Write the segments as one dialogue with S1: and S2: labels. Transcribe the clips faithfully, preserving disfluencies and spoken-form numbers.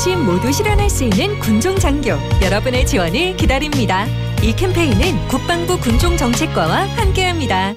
S1: 없이 모두 실현할 수 있는 군종장교, 여러분의 지원을 기다립니다. 이 캠페인은 국방부 군종정책과와 함께합니다.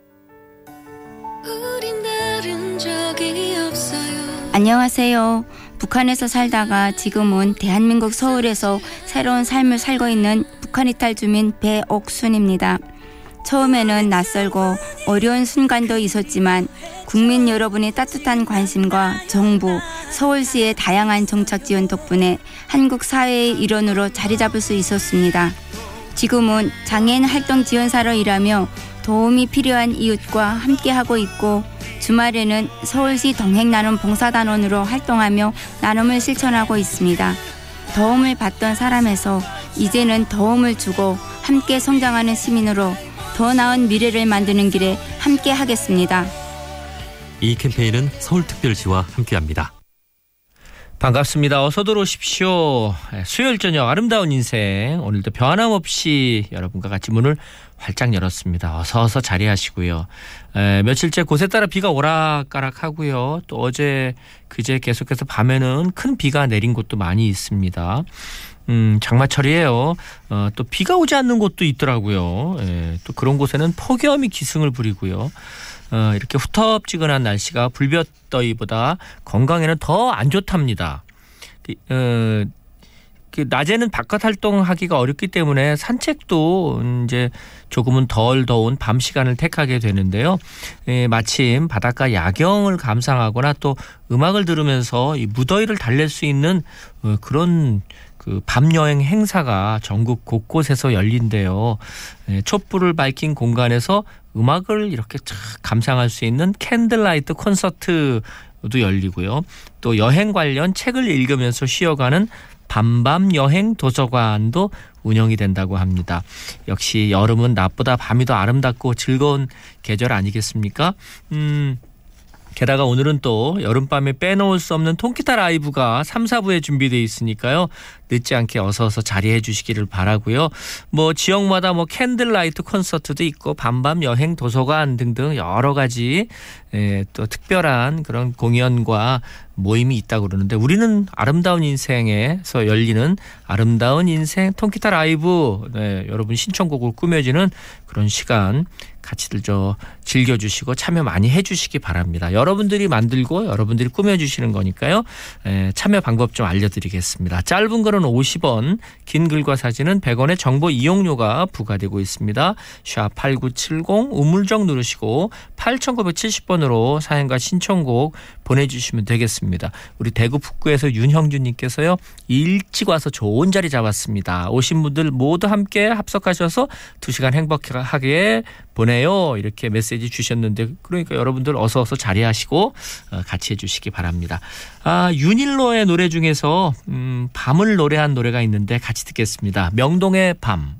S2: 안녕하세요. 북한에서 살다가 지금은 대한민국 서울에서 새로운 삶을 살고 있는 북한 이탈 주민 배옥순입니다. 처음에는 낯설고 어려운 순간도 있었지만 국민 여러분의 따뜻한 관심과 정부, 서울시의 다양한 정책 지원 덕분에 한국 사회의 일원으로 자리 잡을 수 있었습니다. 지금은 장애인 활동 지원사로 일하며 도움이 필요한 이웃과 함께하고 있고 주말에는 서울시 동행나눔 봉사단원으로 활동하며 나눔을 실천하고 있습니다. 도움을 받던 사람에서 이제는 도움을 주고 함께 성장하는 시민으로 더 나은 미래를 만드는 길에 함께 하겠습니다.
S3: 이 캠페인은 서울특별시와 함께합니다. 반갑습니다. 어서 들어오십시오. 수요일 저녁 아름다운 인생, 오늘도 변함없이 여러분과 같이 문을 활짝 열었습니다. 어서 어서 자리하시고요. 에, 며칠째 곳에 따라 비가 오락가락하고요. 또 어제 그제 계속해서 밤에는 큰 비가 내린 곳도 많이 있습니다. 음, 장마철이에요. 어, 또 비가 오지 않는 곳도 있더라고요. 에, 또 그런 곳에는 폭염이 기승을 부리고요. 어, 이렇게 후텁지근한 날씨가 불볕더위보다 건강에는 더 안 좋답니다. 어, 그 낮에는 바깥 활동하기가 어렵기 때문에 산책도 이제 조금은 덜 더운 밤 시간을 택하게 되는데요. 예, 마침 바닷가 야경을 감상하거나 또 음악을 들으면서 이 무더위를 달랠 수 있는 어, 그런 그 밤여행 행사가 전국 곳곳에서 열린대요. 예, 촛불을 밝힌 공간에서 음악을 이렇게 쫙 감상할 수 있는 캔들라이트 콘서트도 열리고요. 또 여행 관련 책을 읽으면서 쉬어가는 밤밤 여행 도서관도 운영이 된다고 합니다. 역시 여름은 낮보다 밤이 더 아름답고 즐거운 계절 아니겠습니까? 음, 게다가 오늘은 또 여름밤에 빼놓을 수 없는 통기타 라이브가 삼, 사부에 준비되어 있으니까요. 늦지 않게 어서 어서 자리해 주시기를 바라고요. 뭐 지역마다 뭐 캔들라이트 콘서트도 있고 밤밤 여행 도서관 등등 여러 가지 예, 또 특별한 그런 공연과 모임이 있다고 그러는데 우리는 아름다운 인생에서 열리는 아름다운 인생 통기타 라이브 네, 여러분 신청곡을 꾸며지는 그런 시간 같이들 저 즐겨주시고 참여 많이 해주시기 바랍니다. 여러분들이 만들고 여러분들이 꾸며주시는 거니까요. 에, 참여 방법 좀 알려드리겠습니다. 짧은 글은 오십 원, 긴 글과 사진은 백 원의 정보 이용료가 부과되고 있습니다. 샵 팔구칠공 우물정 누르시고 팔천구백칠십 번으로 사연과 신청곡 보내주시면 되겠습니다. 우리 대구 북구에서 윤형준님께서요. 일찍 와서 좋은 자리 잡았습니다. 오신 분들 모두 함께 합석하셔서 두 시간 행복하게 보내요. 이렇게 메시지 주셨는데 그러니까 여러분들 어서 어서 자리하시고 같이 해주시기 바랍니다. 아, 윤일로의 노래 중에서 음, 밤을 노래한 노래가 있는데 같이 듣겠습니다. 명동의 밤.